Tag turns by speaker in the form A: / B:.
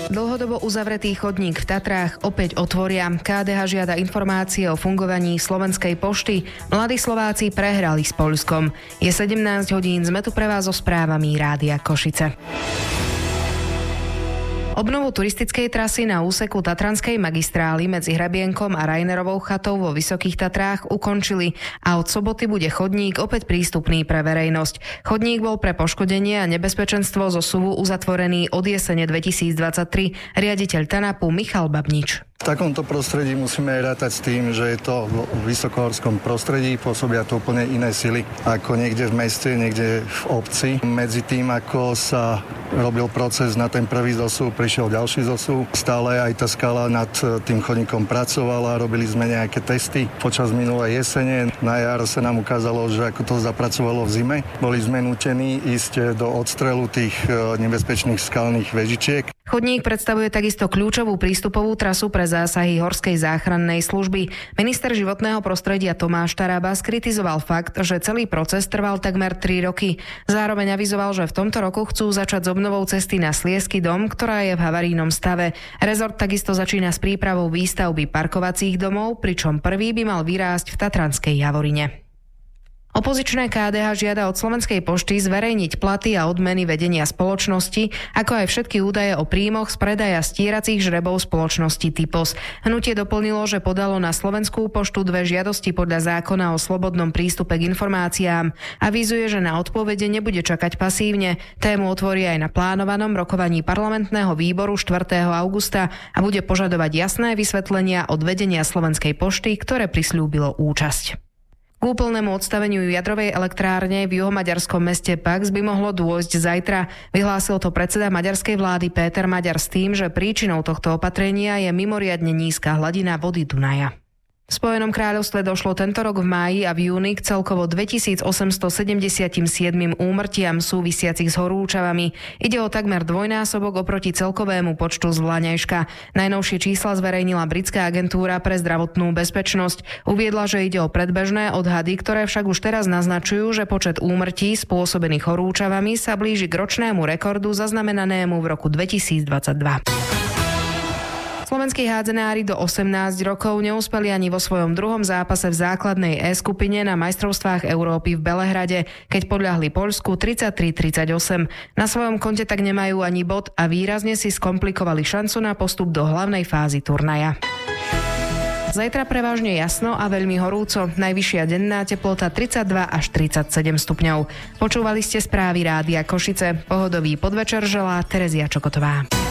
A: Dlhodobo uzavretý chodník v Tatrách opäť otvoria. KDH žiada informácie o fungovaní Slovenskej pošty. Mladí Slováci prehrali s Poľskom. Je 17 hodín, sme tu pre vás so správami Rádia Košice. Obnovu turistickej trasy na úseku Tatranskej magistrály medzi Hrabienkom a Rainerovou chatou vo Vysokých Tatrách ukončili a od soboty bude chodník opäť prístupný pre verejnosť. Chodník bol pre poškodenie a nebezpečenstvo zosuvu uzatvorený od jesene 2023. Riaditeľ TANAPu Michal Babnič.
B: V takomto prostredí musíme rátať s tým, že je to v vysokohorskom prostredí, pôsobia to úplne iné sily ako niekde v meste, niekde v obci. Medzi tým, ako sa robil proces na ten prvý zosuv, prišiel ďalší zosuv. Stále aj tá skala nad tým chodníkom pracovala, robili sme nejaké testy počas minulej jesene. Na jar sa nám ukázalo, že ako to zapracovalo v zime. Boli sme nútení ísť do odstrelu tých nebezpečných skalných vežičiek.
A: Chodník predstavuje takisto kľúčovú prístupovú trasu pre zásahy Horskej záchrannej služby. Minister životného prostredia Tomáš Taraba skritizoval fakt, že celý proces trval takmer 3 roky. Zároveň avizoval, že v tomto roku chcú začať s obnovou cesty na Sliesky dom, ktorá je v havarijnom stave. Rezort takisto začína s prípravou výstavby parkovacích domov, pričom prvý by mal vyrásť v Tatranskej Javorine. Opozičné KDH žiada od Slovenskej pošty zverejniť platy a odmeny vedenia spoločnosti, ako aj všetky údaje o príjmoch z predaja stieracích žrebov spoločnosti Typos. Hnutie doplnilo, že podalo na Slovenskú poštu 2 žiadosti podľa zákona o slobodnom prístupe k informáciám. Avizuje, že na odpovede nebude čakať pasívne. Tému otvorí aj na plánovanom rokovaní parlamentného výboru 4. augusta a bude požadovať jasné vysvetlenia od vedenia Slovenskej pošty, ktoré prisľúbilo účasť. K úplnému odstaveniu jadrovej elektrárne v juhomaďarskom meste Pax by mohlo dôjsť zajtra. Vyhlásil to predseda maďarskej vlády Péter Maďar s tým, že príčinou tohto opatrenia je mimoriadne nízka hladina vody Dunaja. V Spojenom kráľovstve došlo tento rok v máji a v júni k celkovo 2877 úmrtiam súvisiacich s horúčavami. Ide o takmer dvojnásobok oproti celkovému počtu z vlaňajška. Najnovšie čísla zverejnila britská agentúra pre zdravotnú bezpečnosť. Uviedla, že ide o predbežné odhady, ktoré však už teraz naznačujú, že počet úmrtí spôsobených horúčavami sa blíži k ročnému rekordu zaznamenanému v roku 2022. Slovenskí hádzanári do 18 rokov neúspeli ani vo svojom druhom zápase v základnej E skupine na majstrovstvách Európy v Belehrade, keď podľahli Poľsku 33-38. Na svojom konte tak nemajú ani bod a výrazne si skomplikovali šancu na postup do hlavnej fázy turnaja. Zajtra prevažne jasno a veľmi horúco. Najvyššia denná teplota 32 až 37 stupňov. Počúvali ste správy Rádia Košice. Pohodový podvečer želá Terezia Čokotová.